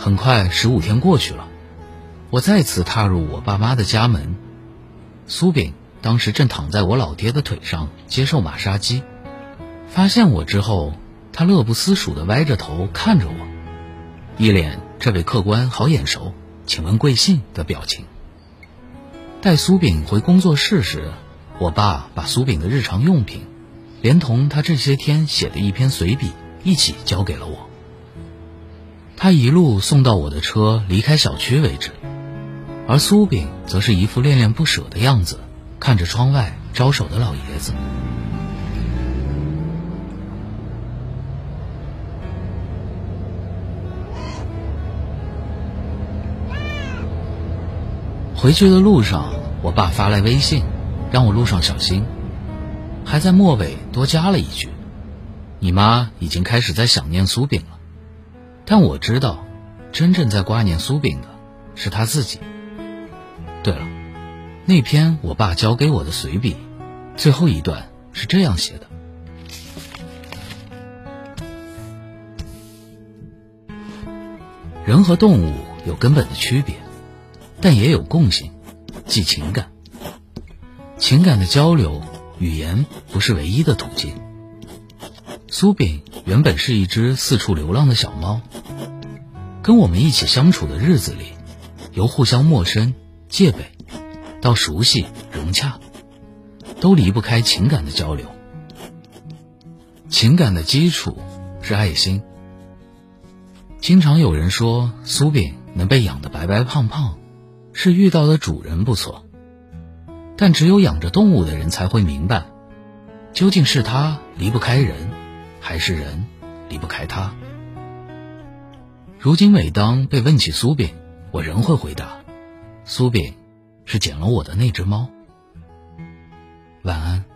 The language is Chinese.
很快15天过去了，我再次踏入我爸妈的家门。苏炳当时正躺在我老爹的腿上接受马杀鸡，发现我之后，他乐不思蜀地歪着头看着我，一脸这位客官好眼熟，请问贵姓的表情。带苏炳回工作室时，我爸把苏炳的日常用品连同他这些天写的一篇随笔一起交给了我。他一路送到我的车离开小区为止，而苏炳则是一副恋恋不舍的样子，看着窗外招手的老爷子。回去的路上，我爸发来微信，让我路上小心，还在末尾多加了一句：你妈已经开始在想念苏炳了。但我知道，真正在挂念苏炳的是他自己。对了，那篇我爸交给我的随笔，最后一段是这样写的：人和动物有根本的区别，但也有共性，即情感。情感的交流，语言不是唯一的途径。苏炳原本是一只四处流浪的小猫，跟我们一起相处的日子里，由互相陌生、戒备，到熟悉、融洽，都离不开情感的交流。情感的基础是爱心。经常有人说，苏炳能被养得白白胖胖，是遇到的主人不错。但只有养着动物的人才会明白，究竟是他离不开人，还是人离不开他。如今每当被问起苏炳，我仍会回答，苏炳是捡了我的那只猫。晚安。